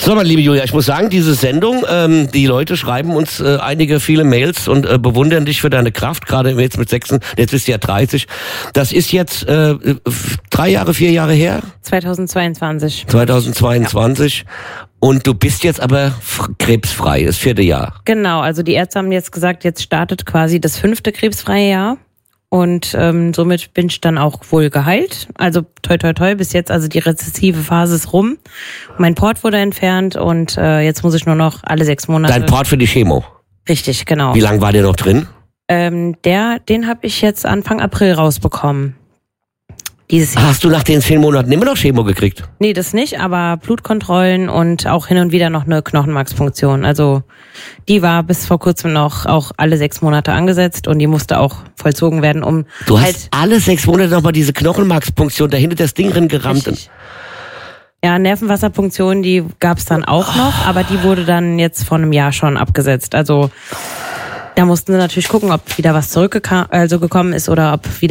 So, meine liebe Julia, ich muss sagen, diese Sendung, die Leute schreiben uns viele Mails und bewundern dich für deine Kraft, gerade jetzt mit 6, jetzt bist du ja 30. Das ist jetzt 4 Jahre her? 2022. 2022. Ja. Und du bist jetzt aber krebsfrei, das 4. Jahr. Genau, also die Ärzte haben jetzt gesagt, jetzt startet quasi das 5. krebsfreie Jahr. Und somit bin ich dann auch wohl geheilt. Also toi toi toi bis jetzt, also die rezessive Phase ist rum. Mein Port wurde entfernt und jetzt muss ich nur noch alle 6 Monate... Dein Port für die Chemo? Richtig, genau. Wie lange war der noch drin? Den habe ich jetzt Anfang April rausbekommen. Dieses Jahr. Hast du nach den 10 Monaten immer noch Chemo gekriegt? Nee, das nicht, aber Blutkontrollen und auch hin und wieder noch eine Knochenmarkspunktion. Also die war bis vor kurzem noch auch alle 6 Monate angesetzt und die musste auch vollzogen werden, um... Du hast alle 6 Monate nochmal diese Knochenmarkspunktion, dahinter das Ding drin gerammt. Richtig. Ja, Nervenwasserpunktion, die gab's dann auch noch, aber die wurde dann jetzt vor einem Jahr schon abgesetzt. Also da mussten sie natürlich gucken, ob wieder was gekommen ist oder ob wieder